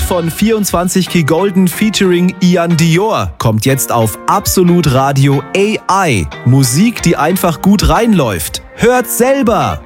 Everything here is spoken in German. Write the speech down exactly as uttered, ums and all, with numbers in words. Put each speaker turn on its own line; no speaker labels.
von vierundzwanzig K Golden featuring Ian Dior kommt jetzt auf Absolut Radio A I. Musik, die einfach gut reinläuft. Hört selber!